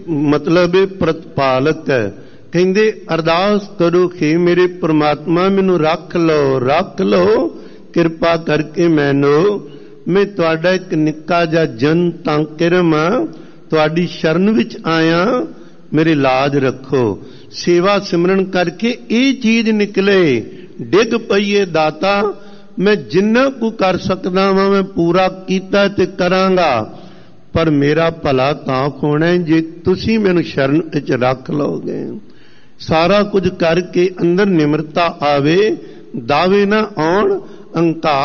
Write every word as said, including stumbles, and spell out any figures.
मतलब प्रतिपालक है। कहते अरदास करो कि मेरे परमात्मा मैनू रख लो रख लो किरपा करके मैनू मैं तुहाडा एक निक्का जा जन तां किरम तुहाडी शरण विच आया मेरी लाज रखो। सेवा सिमरन करके ये चीज निकले डिग पईए दाता मैं जिन्ना कु कर सकदा वां मैं पूरा कीता ते करांगा पर मेरा भला तां होना है जे तुसीं मैनूं शरण विच रख लोगे। सारा कुछ करके अंदर निमरता आवे दावे ना आउण अंकार